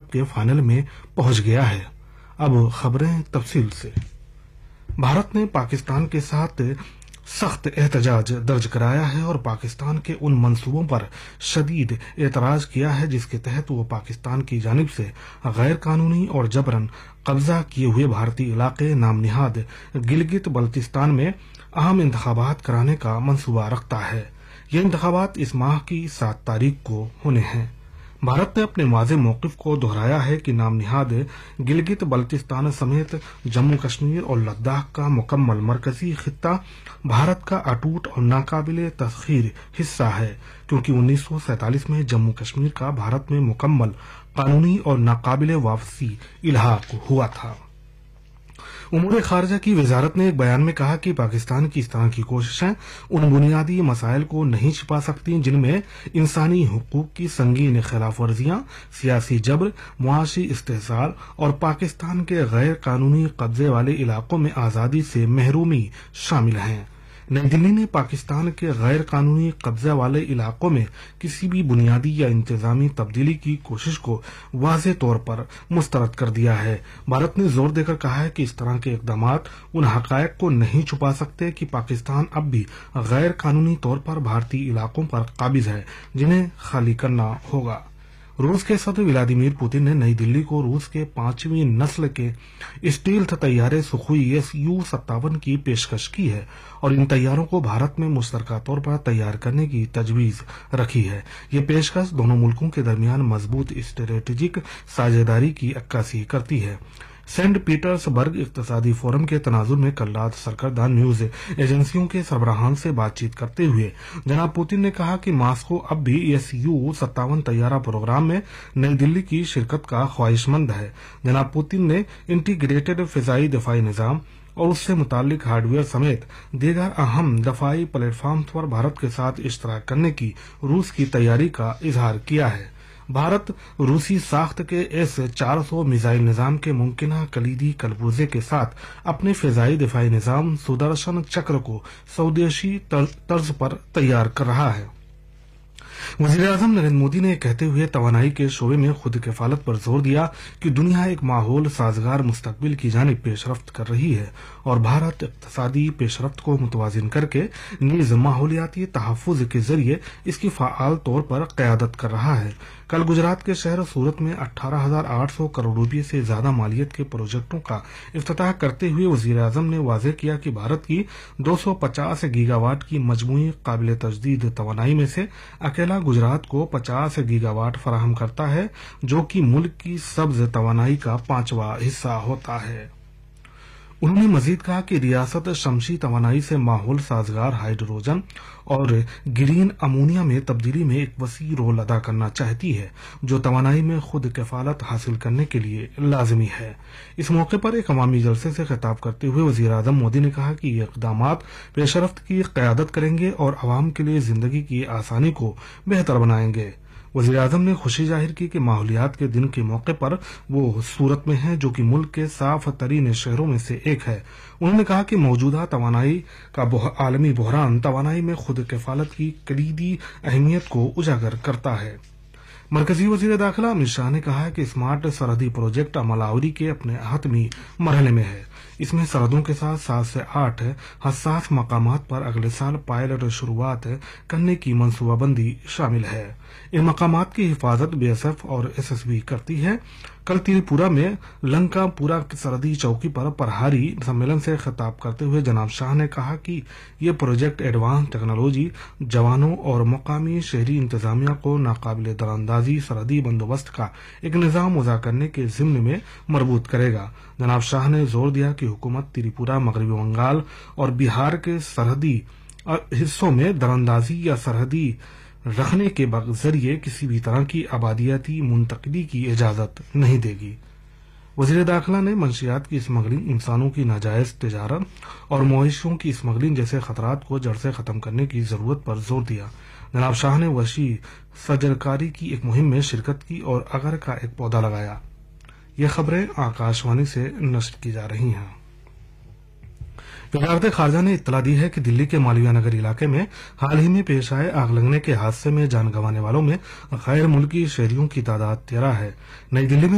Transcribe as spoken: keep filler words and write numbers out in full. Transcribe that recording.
Cup के final में पहुंच गया है। अब खबरें तफसील से। भारत ने पाकिस्तान के साथ सख्त एहतजाज दर्ज कराया है और पाकिस्तान के उन मंसूबों पर शदीद एतराज किया है जिसके तहत वो पाकिस्तान की जानिब से गैर कानूनी और जबरन कब्जा किए हुए भारतीय इलाके नाम निहाद गिलगित बल्तिस्तान में अहम इंतखाबात कराने का मंसूबा रखता है। ये इंतखाबात इस माह की सात तारीख को होने हैं। भारत ने अपने वाज़े मौक़िफ़ को दोहराया है कि नाम निहाद गिलगित बल्तिस्तान समेत जम्मू कश्मीर और लद्दाख का मुकम्मल मरकजी खित्ता भारत का अटूट और नाकाबिले तस्खीर हिस्सा है, क्योंकि उन्नीस सौ सैंतालीस में जम्मू कश्मीर का भारत में मुकम्मल कानूनी और नाकाबिले वापसी इल्हाक हुआ था। उमूर खारजा की वजारत ने एक बयान में कहा कि पाकिस्तान की इस तरह की कोशिशें उन बुनियादी मसाइल को नहीं छिपा सकती जिनमें इंसानी हुकूक की संगीन खिलाफ वर्जियां, सियासी जबर, मुआशी इस्तेहसाल और पाकिस्तान के गैर कानूनी कब्जे वाले इलाकों में आज़ादी से महरूमी शामिल हैं। नई दिल्ली ने पाकिस्तान के गैर कानूनी कब्जा वाले इलाकों में किसी भी बुनियादी या इंतजामी तब्दीली की कोशिश को वाज़े तौर पर मुस्तरद कर दिया है। भारत ने जोर देकर कहा है कि इस तरह के इकदाम उन हकायक को नहीं छुपा सकते कि पाकिस्तान अब भी गैर कानूनी तौर पर भारतीय इलाकों पर काबिज है जिन्हें खाली करना होगा। रूस के सदर व्लादिमीर पुतिन ने नई दिल्ली को रूस के पांचवीं नस्ल के स्टील्थ तैयारे सुखोई एस यू सत्तावन की पेशकश की है और इन तैयारों को भारत में मुश्तरका तौर पर तैयार करने की तजवीज रखी है। ये पेशकश दोनों मुल्कों के दरमियान मजबूत स्ट्रेटेजिक साझेदारी की अक्कासी करती है। सेंट पीटर्सबर्ग इक्तसादी फोरम के तनाजुर में कल रात सरकर्दा न्यूज एजेंसियों के सरबराहान से बातचीत करते हुए जनाब पुतिन ने कहा कि मास्को अब भी एस यू सत्तावन तैयारा प्रोग्राम में नई दिल्ली की शिरकत का ख्वाहिशमंद है। जनाब पुतिन ने इंटीग्रेटेड फिजाई दफाई निजाम और उससे मुतालिक हार्डवेयर समेत दीगर अहम दफाई प्लेटफॉर्म पर भारत के साथ इश्तराक करने की रूस की तैयारी का इजहार किया है। भारत रूसी साख्त के एस चार सौ मिसाइल निजाम के मुमकिन कलीदी कलबुर्जे के साथ अपने फिजाई दिफाई निजाम सुदर्शन चक्र को स्वदेशी तर्ज पर तैयार कर रहा है। वज़ीर-ए-आज़म नरेंद्र मोदी ने कहते हुए तवानाई के शोबे में खुद किफालत पर जोर दिया कि दुनिया एक माहौल साजगार मुस्तकबिल की जानिब पेशरफ्त कर रही है और भारत इक्तसादी पेशरफ्त को मुतवाजिन करके नीज माहौलियाती तहफ़्फ़ुज़ के जरिए इसकी फ़आल तौर पर क़यादत कर रहा है। कल गुजरात के शहर सूरत में अठारह हजार आठ सौ करोड़ रुपये से ज्यादा मालियत के प्रोजेक्टों का इफ्तिताह करते हुए वज़ीर-ए-आज़म ने वाज़ेह किया कि भारत की दो सौ पचास गीगावाट की मजमूई काबिल तजदीद तवानाई में से अकेला गुजरात को पचास गीगावाट फराहम करता है, जो कि मुल्क की सब्ज तवानाई का पांचवा हिस्सा होता है। उन्होंने मजीद कहा कि रियासत शमसी तवानाई से माहौल साजगार हाइड्रोजन और ग्रीन अमोनिया में तब्दीली में एक वसी रोल अदा करना चाहती है, जो तवानाई में खुद कफालत हासिल करने के लिए लाजमी है। इस मौके पर एक अवामी जलसे से खिताब करते हुए वज़ीर-ए-आज़म मोदी ने कहा कि ये इक़दाम पेशरफ्त की क़यादत करेंगे और आवाम के लिए जिंदगी की आसानी को बेहतर बनाएंगे। वज़ीर-ए-आज़म ने खुशी जाहिर की कि माहौलियात के दिन के मौके पर वो सूरत में है, जो कि मुल्क के साफ तरीन शहरों में से एक है। उन्होंने कहा कि मौजूदा तवानाई का आलमी बहरान तवानाई में खुद किफालत की कलीदी अहमियत को उजागर करता है। मरकजी वज़ीर दाखिला अमित शाह ने कहा है कि स्मार्ट सरहदी प्रोजेक्ट अमलावरी के अपने हतमी मरहले में है। इसमें सरहदों के साथ सात से आठ हसास मकामात पर अगले साल पायलट शुरुआत करने की मनसूबाबंदी शामिल है। इन मकामात की हिफाजत बीएसएफ और एसएसबी करती है। कल त्रिपुरा में लंकापुरा सरहदी चौकी पर प्रहारी सम्मेलन से खिताब करते हुए जनाब शाह ने कहा कि ये प्रोजेक्ट एडवांस टेक्नोलॉजी जवानों और मकामी शहरी इंतजामिया को नाकाबिले दरानंदाजी सरहदी बंदोबस्त का एक निज़ाम वज़ा करने के ज़िम्न में मरबूत करेगा। जनाब शाह ने जोर दिया कि हुकूमत त्रिपुरा, मगरबी बंगाल और बिहार के सरहदी हिस्सों में दरानंदाजी या सरहदी रखने के जरिए किसी भी तरह की आबादियाती मुंतकली की इजाजत नहीं देगी। वज़ीर दाखिला ने मंशियात की स्मगलिंग, इंसानों की नाजायज तजारत और मवेशियों की स्मगलिंग जैसे खतरात को जड़ से खत्म करने की जरूरत पर जोर दिया। जनाब शाह ने वशी सजरकारी की एक मुहिम में शिरकत की और अगर का एक पौधा लगाया। ये खबरें आकाशवाणी से नष्ट की जा रही हैं। वजारत खारजा ने इत्तला दी है कि दिल्ली के मालवीय नगर इलाके में हाल ही में पेश आए आग लगने के हादसे में जान गंवाने वालों में गैर मुल्की शहरियों की तादाद तेरह है। नई दिल्ली में